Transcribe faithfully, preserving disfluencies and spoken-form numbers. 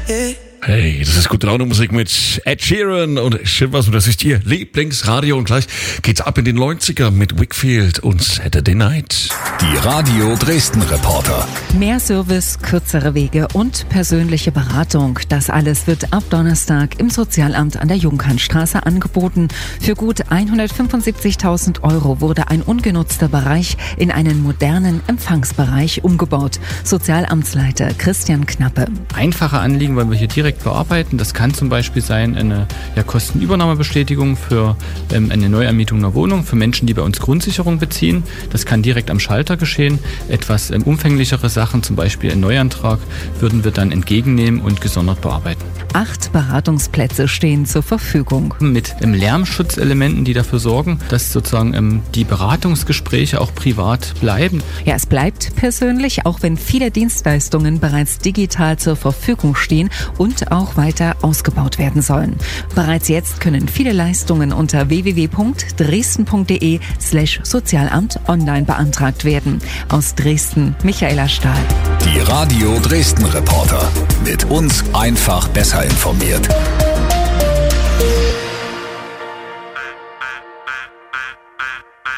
Hey, das ist gute Laune Musik mit Ed Sheeran und Shivers und das ist Ihr Lieblingsradio und gleich geht's ab in den neunziger mit Wickfield und Saturday Night. Die Radio Dresden Reporter. Mehr Service, kürzere Wege und persönliche Beratung. Das alles wird ab Donnerstag im Sozialamt an der Junkernstraße angeboten. Für gut hundertfünfundsiebzigtausend Euro wurde ein ungenutzter Bereich in einen modernen Empfangsbereich umgebaut. Sozialamtsleiter Christian Knappe. Einfache Anliegen wollen wir hier direkt bearbeiten. Das kann zum Beispiel sein eine ja, Kostenübernahmebestätigung für ähm, eine Neuanmietung einer Wohnung für Menschen, die bei uns Grundsicherung beziehen. Das kann direkt am Schalter geschehen. Etwas ähm, umfänglichere Sachen, zum Beispiel ein Neuantrag, würden wir dann entgegennehmen und gesondert bearbeiten. Acht Beratungsplätze stehen zur Verfügung. Mit ähm, Lärmschutzelementen, die dafür sorgen, dass sozusagen ähm, die Beratungsgespräche auch privat bleiben. Ja, es bleibt persönlich, auch wenn viele Dienstleistungen bereits digital zur Verfügung stehen und auch weiter ausgebaut werden sollen. Bereits jetzt können viele Leistungen unter w w w punkt dresden punkt d e slash Sozialamt online beantragt werden. Aus Dresden, Michaela Stahl. Die Radio Dresden Reporter. Mit uns einfach besser informiert.